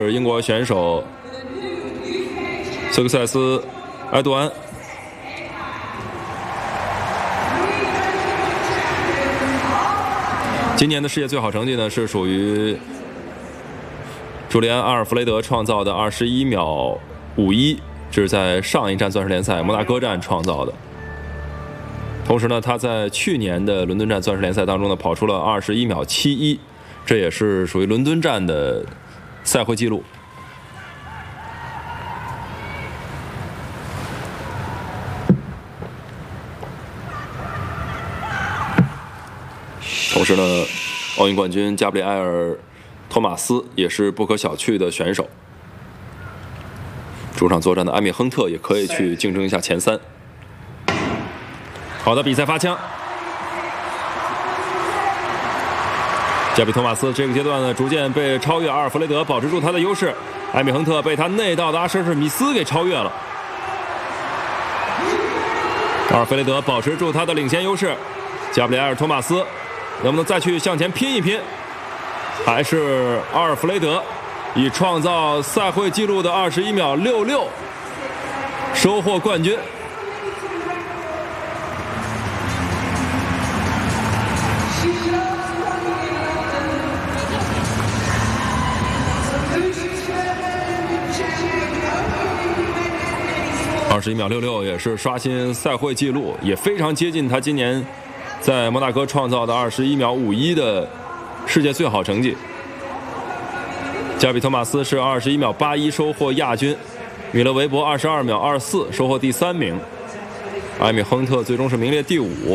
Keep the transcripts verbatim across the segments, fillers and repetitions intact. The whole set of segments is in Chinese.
英国选手瑟克塞斯·埃杜安。今年的世界最好成绩呢，是属于朱利安·阿尔弗雷德创造的二十一秒五一，这是在上一站钻石联赛摩纳哥站创造的。同时呢，他在去年的伦敦站钻石联赛当中呢，跑出了二十一秒七一，这也是属于伦敦站的赛会纪录。同时呢，奥运冠军加布里埃尔·托马斯也是不可小觑的选手。主场作战的埃米亨特也可以去竞争一下前三。好的，比赛发枪。加比托马斯这个阶段呢，逐渐被超越，阿尔弗雷德保持住他的优势，埃米亨特被他内道的阿什尔米斯给超越了。阿尔弗雷德保持住他的领先优势，加布里埃尔·托马斯能不能再去向前拼一拼？还是阿尔弗雷德以创造赛会纪录的二十一秒六六收获冠军。二十一秒六六也是刷新赛会纪录，也非常接近他今年在摩纳哥创造的二十一秒五一的世界最好成绩。加比托马斯是二十一秒八一收获亚军，米勒维伯二十二秒二四收获第三名，埃米亨特最终是名列第五。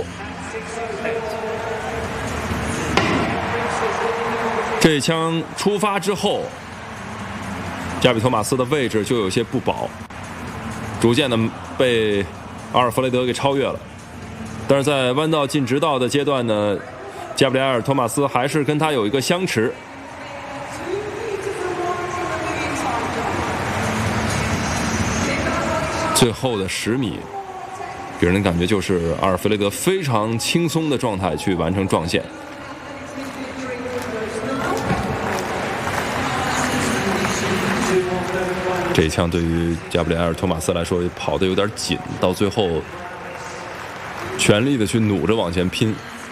这一枪出发之后，加比托马斯的位置就有些不保，逐渐的被阿尔弗雷德给超越了。但是在弯道进直道的阶段呢，加布里埃尔·托马斯还是跟他有一个相持。最后的十米，给人的感觉就是阿尔弗雷德非常轻松的状态去完成撞线。这一枪对于加布里埃尔·托马斯来说跑得有点紧，到最后全力的去努着往前拼。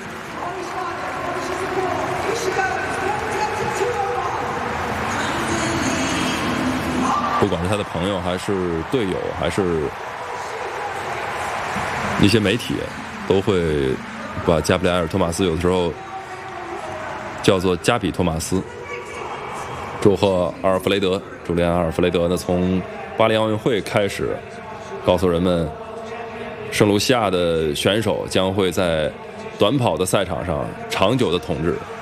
不管是他的朋友还是队友还是一些媒体，都会把加布里埃尔·托马斯有的时候叫做加比托马斯。祝贺阿尔弗雷德，朱利安·阿尔弗雷德呢，从巴黎奥运会开始告诉人们，圣卢西亚的选手将会在短跑的赛场上长久的统治。